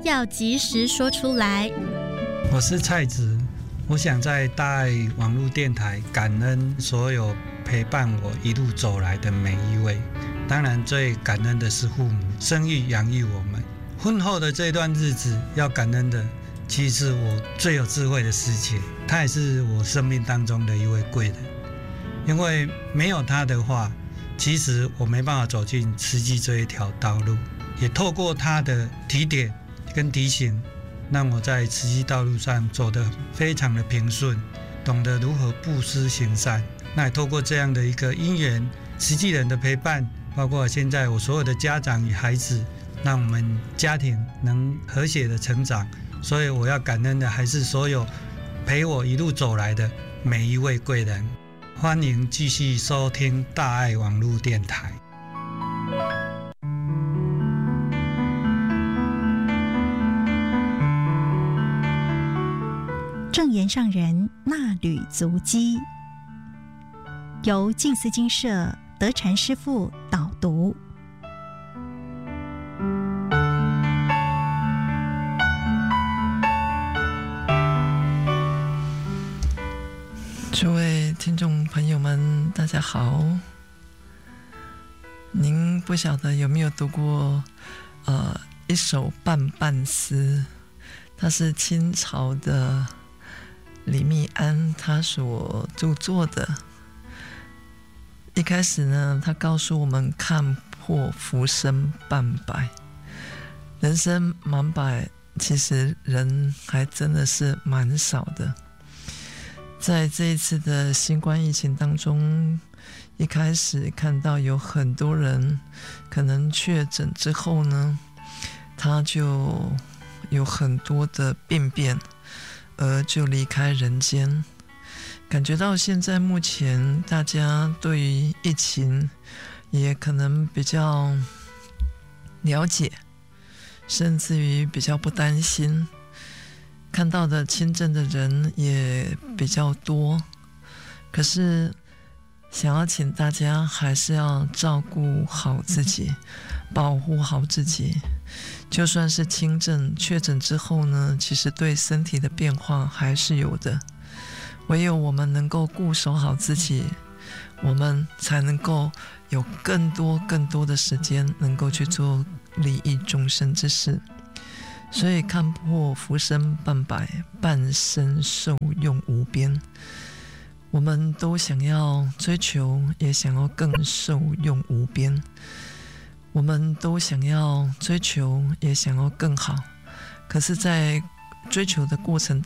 要及时说出来。 我是蔡子，我想在大爱网络电台感恩所有陪伴我一路走来的每一位。当然最感恩的是父母生育养育我们，婚后的这段日子要感恩的其实是我最有智慧的师姐，她也是我生命当中的一位贵人。因为没有她的话，其实我没办法走进慈济这一条道路，也透过她的提点跟提醒，让我在慈济道路上走得非常的平顺，懂得如何布施行善。那也透过这样的一个因缘，慈济人的陪伴，包括现在我所有的家长与孩子，让我们家庭能和谐的成长。所以我要感恩的还是所有陪我一路走来的每一位贵人。欢迎继续收听大爱网络电台。 正言上人纳履足迹，由静思精舍德禅师父导读。 诸位听众朋友们，大家好。您不晓得有没有读过一首半半诗，它是清朝的李密庵他所著作的。一开始呢，他告诉我们看破浮生半百，人生满百，其实人还真的是蛮少的。在这一次的新冠疫情当中，一开始看到有很多人可能确诊之后呢，他就有很多的病变，而就离开人间。感觉到现在目前大家对于疫情也可能比较了解，甚至于比较不担心，看到的轻症的人也比较多。可是想要请大家还是要照顾好自己，保护好自己。就算是轻症确诊之后呢，其实对身体的变化还是有的。唯有我们能够固守好自己，我们才能够有更多的时间能够去做利益众生之事。所以看破浮生半百，半生受用无边。我们都想要追求，也想要更受用无边。我们都想要追求，也想要更好。可是在追求的过程